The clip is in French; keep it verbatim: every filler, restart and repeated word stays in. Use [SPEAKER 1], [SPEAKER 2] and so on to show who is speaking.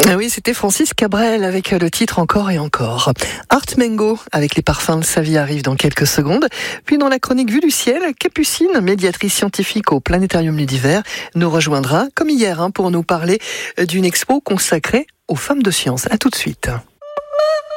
[SPEAKER 1] Ah oui, c'était Francis Cabrel avec le titre Encore et encore. Art Mengo avec les parfums de sa vie arrive dans quelques secondes. Puis dans la chronique Vue du ciel, Capucine, médiatrice scientifique au Planétarium Ludiver, nous rejoindra comme hier hein, pour nous parler d'une expo consacrée aux femmes de science. À tout de suite.